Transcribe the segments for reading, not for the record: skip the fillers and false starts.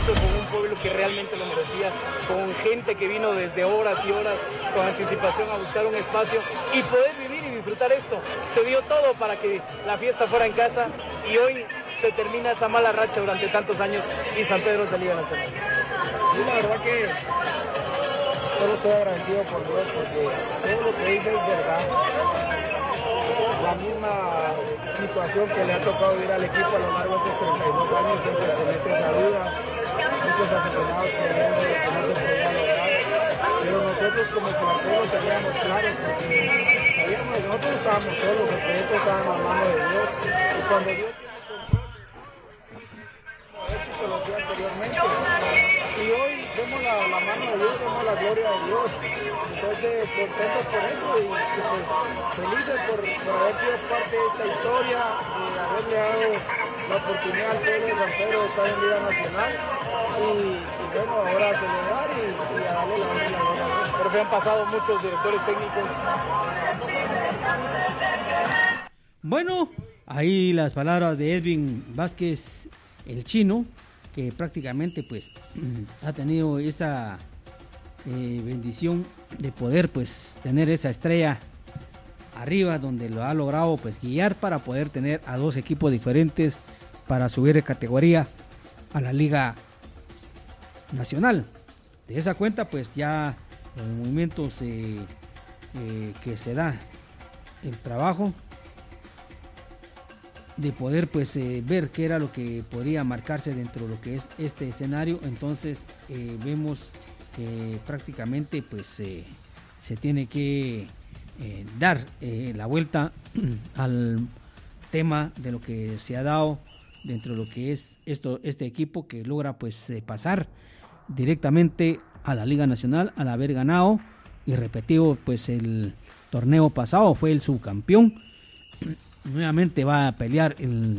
compromiso con un pueblo que realmente lo merecía, con gente que vino desde horas y horas con anticipación a buscar un espacio y poder vivir y disfrutar esto. Se dio todo para que la fiesta fuera en casa y hoy se termina esa mala racha durante tantos años y San Pedro se Liga Nacional. Sí, la verdad que solo estoy agradecido por Dios porque todo lo que dice es verdad. La misma situación que le ha tocado vivir al equipo a lo largo de estos 32 años siempre se mete esa duda. Muchos aficionados creyendo que no se podía lograr. Pero nosotros como plantel lo teníamos claro porque sabíamos que nosotros estábamos solos, el proyecto estaba en la mano de Dios. Y cuando Dios éxito lo hacía anteriormente. Y hoy vemos la mano de Dios, vemos la gloria de Dios. Entonces, contentos por eso y pues, felices por haber sido parte de esta historia, de haberle dado la oportunidad al pueblo de San Pedro de estar en Liga Nacional. Y bueno, ahora a celebrar y a darle la honra y la gloria. Porque han pasado muchos directores técnicos. Bueno, ahí las palabras de Edwin Vázquez, el chino, que prácticamente pues ha tenido esa bendición de poder pues tener esa estrella arriba, donde lo ha logrado pues guiar para poder tener a dos equipos diferentes para subir de categoría a la Liga Nacional. De esa cuenta pues ya el movimiento que se da el trabajo de poder pues ver qué era lo que podría marcarse dentro de lo que es este escenario. Entonces vemos que prácticamente pues se tiene que dar la vuelta al tema de lo que se ha dado dentro de lo que es este equipo que logra pues pasar directamente a la Liga Nacional al haber ganado y repetido pues el torneo pasado, fue el subcampeón. Nuevamente va a pelear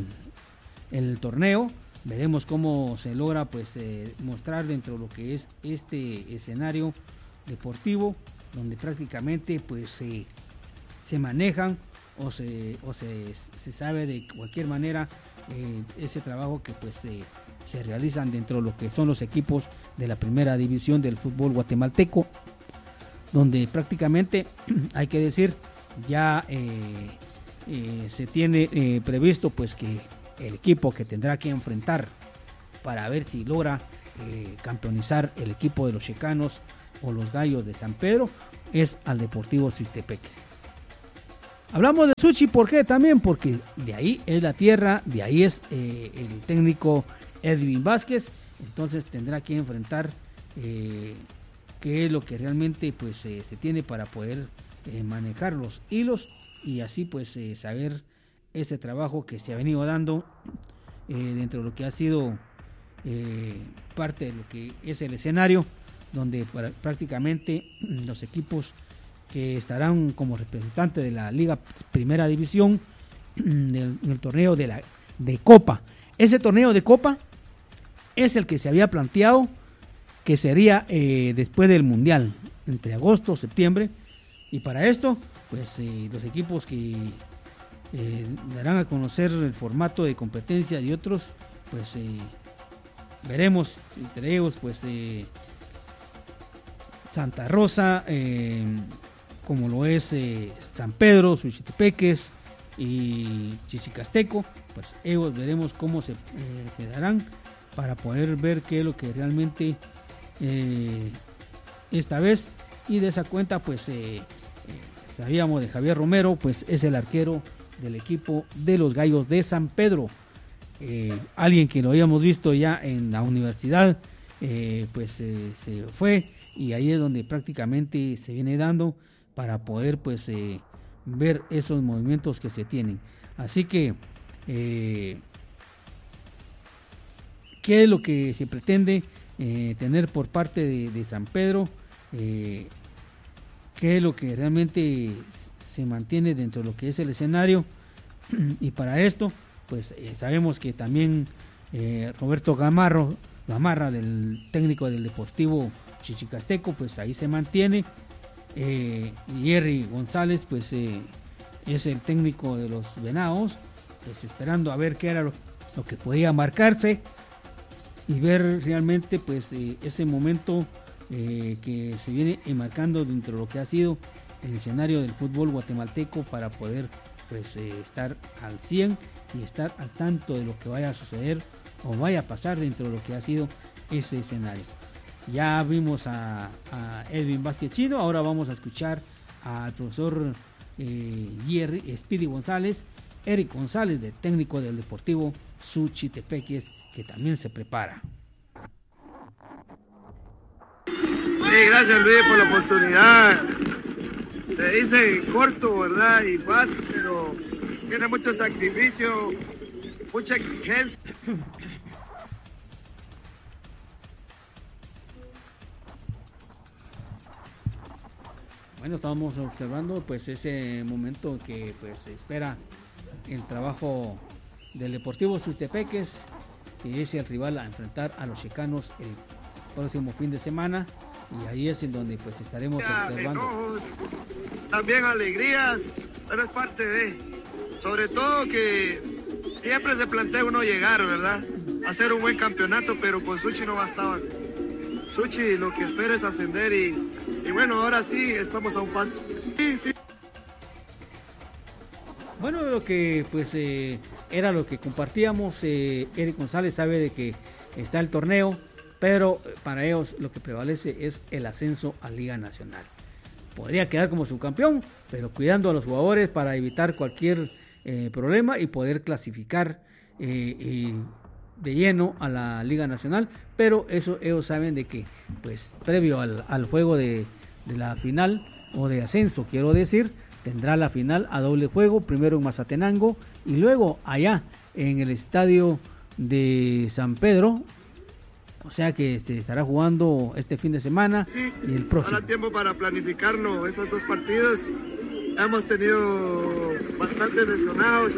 el torneo. Veremos cómo se logra pues mostrar dentro de lo que es este escenario deportivo, donde prácticamente pues se manejan o se sabe de cualquier manera ese trabajo que pues se realizan dentro de lo que son los equipos de la primera división del fútbol guatemalteco, donde prácticamente hay que decir ya se tiene previsto pues que el equipo que tendrá que enfrentar para ver si logra campeonizar el equipo de los Chicanos o los Gallos de San Pedro es al Deportivo Suitepeques. Hablamos de Suchi, ¿por qué? También porque de ahí es la tierra, de ahí es el técnico Edwin Vázquez, entonces tendrá que enfrentar qué es lo que realmente pues se tiene para poder manejar los hilos y así pues saber ese trabajo que se ha venido dando dentro de lo que ha sido parte de lo que es el escenario, donde prácticamente los equipos que estarán como representantes de la Liga Primera División en el torneo de Copa. Ese torneo de Copa es el que se había planteado que sería después del Mundial, entre agosto y septiembre, y para esto pues los equipos que darán a conocer el formato de competencia y otros pues veremos entre ellos pues Santa Rosa, como lo es San Pedro, Suchitepeques y Chichicasteco, pues ellos veremos cómo se darán para poder ver qué es lo que realmente esta vez, y de esa cuenta pues sabíamos de Javier Romero, pues es el arquero del equipo de los Gallos de San Pedro, alguien que lo habíamos visto ya en la universidad, pues se fue, y ahí es donde prácticamente se viene dando para poder pues ver esos movimientos que se tienen. Así que ¿qué es lo que se pretende tener por parte de San Pedro? ¿Qué es lo que realmente se mantiene dentro de lo que es el escenario? Y para esto pues sabemos que también Roberto Gamarra, del técnico del Deportivo Chichicasteco, pues ahí se mantiene. Jerry González pues es el técnico de los Venados, pues esperando a ver qué era lo que podía marcarse. y ver realmente pues ese momento que se viene enmarcando dentro de lo que ha sido el escenario del fútbol guatemalteco para poder pues estar al 100 y estar al tanto de lo que vaya a suceder o vaya a pasar dentro de lo que ha sido ese escenario. Ya vimos a Edwin Vázquez Chino, ahora vamos a escuchar al profesor Speedy González, Eric González, de técnico del Deportivo Suchitepeques, que también se prepara. Gracias, Luis, por la oportunidad. Se dice corto, ¿verdad? Y fácil, pero tiene mucho sacrificio, mucha exigencia. Bueno, estábamos observando pues ese momento que pues se espera el trabajo del Deportivo Suchitepeques, que es el rival a enfrentar a los Chicanos el próximo fin de semana, y ahí es en donde pues estaremos observando. Enojos, también alegrías, pero es parte de, sobre todo que siempre se plantea uno llegar, ¿verdad? Hacer un buen campeonato, pero con Suchi no bastaba. Suchi lo que espera es ascender y bueno, ahora sí estamos a un paso. Sí. Bueno, lo que pues era lo que compartíamos. Eric González sabe de que está el torneo, pero para ellos lo que prevalece es el ascenso a Liga Nacional. Podría quedar como subcampeón, pero cuidando a los jugadores para evitar cualquier problema y poder clasificar de lleno a la Liga Nacional, pero eso ellos saben de que pues previo al juego de la final o de ascenso, quiero decir, tendrá la final a doble juego, primero en Mazatenango y luego allá en el estadio de San Pedro, o sea que se estará jugando este fin de semana y el próximo. Habrá tiempo para planificarlo, esos dos partidos. Hemos tenido bastantes lesionados.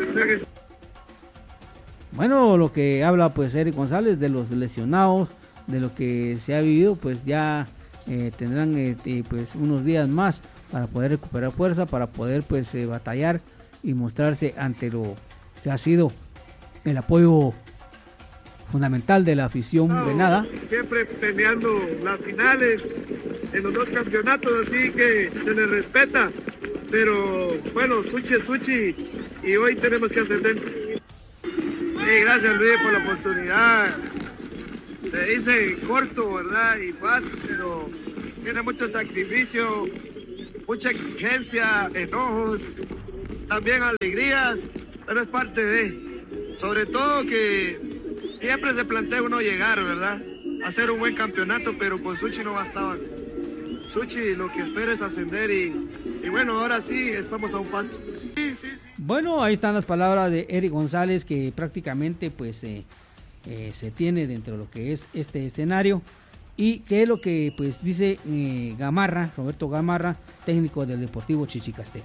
Bueno, lo que habla pues Eric González de los lesionados, de lo que se ha vivido, pues ya tendrán pues unos días más para poder recuperar fuerza, para poder pues batallar y mostrarse ante lo que ha sido el apoyo fundamental de la afición venada. Siempre peleando las finales en los dos campeonatos, así que se les respeta, pero bueno, Suchi es Suchi y hoy tenemos que ascender. Gracias, Luis, por la oportunidad. Se dice corto, ¿verdad? Y fácil, pero tiene mucho sacrificio, mucha exigencia, enojos, también alegrías, pero es parte de, sobre todo que siempre se plantea uno llegar, ¿verdad? Hacer un buen campeonato, pero con Suchi no bastaba. Suchi lo que espera es ascender y bueno, ahora sí estamos a un paso. Sí. Bueno, ahí están las palabras de Eric González, que prácticamente pues se tiene dentro de lo que es este escenario, y que es lo que pues dice Gamarra, Roberto Gamarra, técnico del Deportivo Chichicasteco.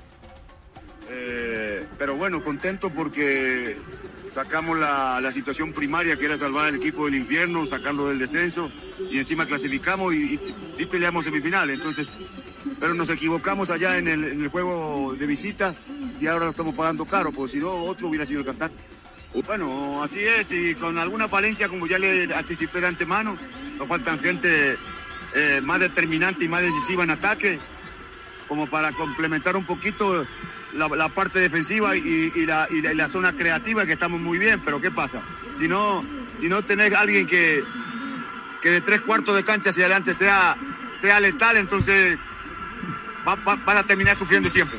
Pero bueno, contento porque sacamos la situación primaria, que era salvar al equipo del infierno, sacarlo del descenso, y encima clasificamos y peleamos semifinales. Entonces, pero nos equivocamos allá en el juego de visita y ahora lo estamos pagando caro, porque si no, otro hubiera sido el cantante. Bueno, así es, y con alguna falencia, como ya le anticipé de antemano, nos faltan gente más determinante y más decisiva en ataque, como para complementar un poquito la parte defensiva y la zona creativa, que estamos muy bien. Pero ¿qué pasa? Si no tenés alguien que de 3/4 de cancha hacia adelante sea letal, entonces van a terminar sufriendo siempre.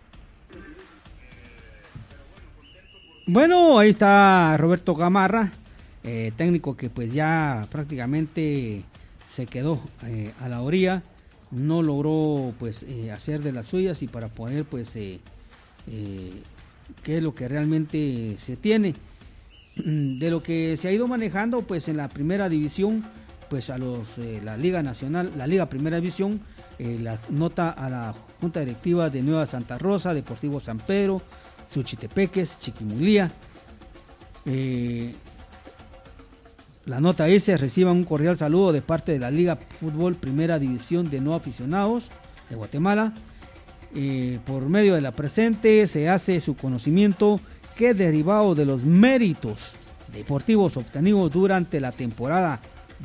Bueno, ahí está Roberto Gamarra, técnico que pues ya prácticamente se quedó a la orilla, no logró pues hacer de las suyas, y para poder pues qué es lo que realmente se tiene de lo que se ha ido manejando pues en la primera división, pues a la Liga Nacional, la Liga Primera División, la nota a la Junta Directiva de Nueva Santa Rosa, Deportivo San Pedro, Suchitepeques, Chiquimulía. La nota dice: reciban un cordial saludo de parte de la Liga Fútbol Primera División de No Aficionados de Guatemala. Por medio de la presente se hace su conocimiento que, derivado de los méritos deportivos obtenidos durante la temporada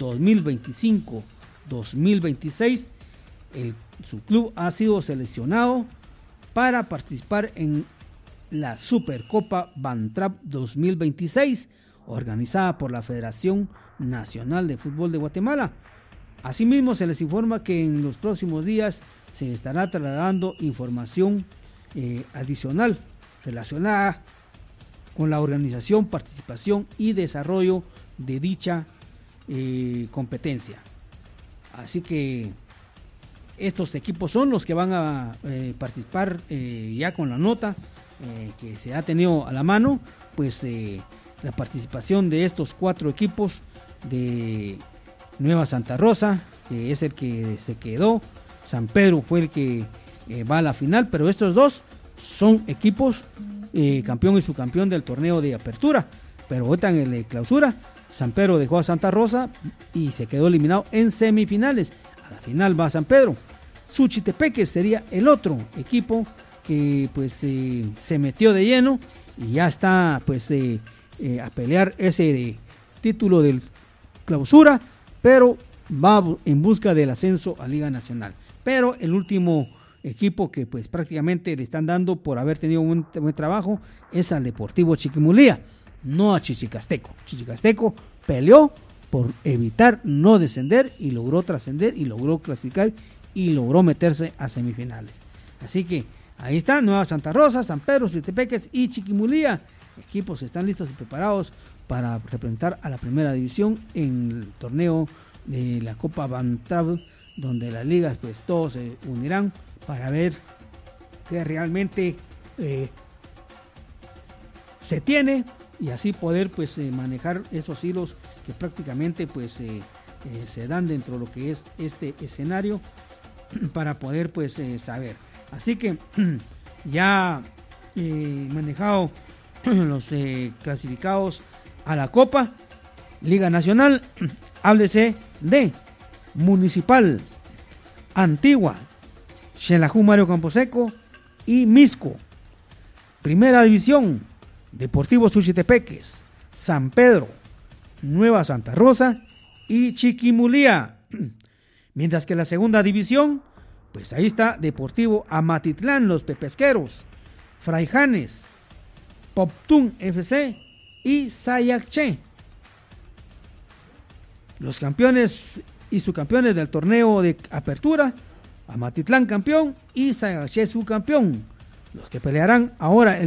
2025-2026, su club ha sido seleccionado para participar en la Supercopa Bantrap 2026, organizada por la Federación Nacional de Fútbol de Guatemala. Asimismo, se les informa que en los próximos días se estará trasladando información adicional relacionada con la organización, participación y desarrollo de dicha competencia. Así que estos equipos son los que van a participar ya con la nota que se ha tenido a la mano, pues la participación de estos 4 equipos de Nueva Santa Rosa, que es el que se quedó. San Pedro fue el que va a la final, pero estos 2 son equipos campeón y subcampeón del torneo de apertura, pero ahorita en el de clausura San Pedro dejó a Santa Rosa y se quedó eliminado en semifinales. A la final va San Pedro. Suchitepeques sería el otro equipo que pues se metió de lleno y ya está pues a pelear ese título del clausura, pero va en busca del ascenso a Liga Nacional. Pero el último equipo que pues prácticamente le están dando por haber tenido un buen trabajo es al Deportivo Chiquimulía, no a Chichicasteco. Chichicasteco peleó por evitar no descender y logró trascender y logró clasificar y logró meterse a semifinales. Así que ahí está, Nueva Santa Rosa, San Pedro, Suchitepeques y Chiquimulía. Equipos están listos y preparados para representar a la primera división en el torneo de la Copa Bantrap, donde las ligas pues todos se unirán para ver qué realmente se tiene y así poder pues manejar esos hilos que prácticamente pues se dan dentro de lo que es este escenario para poder pues saber. Así que ya manejado los clasificados a la Copa Liga Nacional, háblese de Municipal, Antigua, Xelajú Mario Camposeco y Misco. Primera división, Deportivo Suchitepeques, San Pedro, Nueva Santa Rosa y Chiquimulía. Mientras que la segunda división, pues ahí está Deportivo Amatitlán, los Pepesqueros, Fraijanes, Poptún FC y Sayacché. Los campeones y subcampeones del torneo de apertura, Amatitlán campeón y Sayacché subcampeón. Los que pelearán ahora el